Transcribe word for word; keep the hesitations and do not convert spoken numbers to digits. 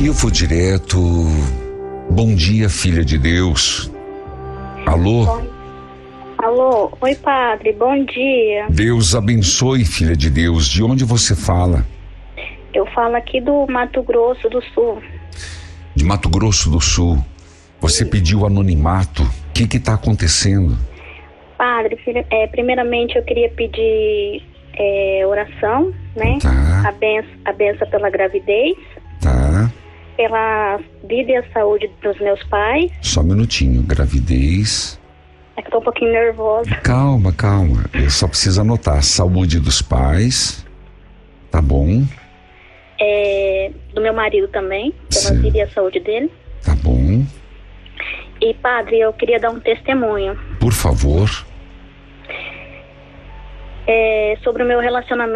Eu vou direto. Bom dia, filha de Deus. Alô? Bom... Alô? Oi, padre, bom dia. Deus abençoe, filha de Deus. De onde você fala? Eu falo aqui do Mato Grosso do Sul. De Mato Grosso do Sul. Você Sim. pediu anonimato. O que que tá acontecendo? Padre, é, primeiramente eu queria pedir é, oração, né? Tá. A benção, a benção pela gravidez. Tá. Pela vida e a saúde dos meus pais. Só um minutinho. Gravidez. É que eu tô um pouquinho nervosa. Calma, calma. Eu só preciso anotar. Saúde dos pais. Tá bom. É, do meu marido também. Pela Sim. vida e a saúde dele. Tá bom. E, padre, eu queria dar um testemunho. Por favor. É, sobre o meu relacionamento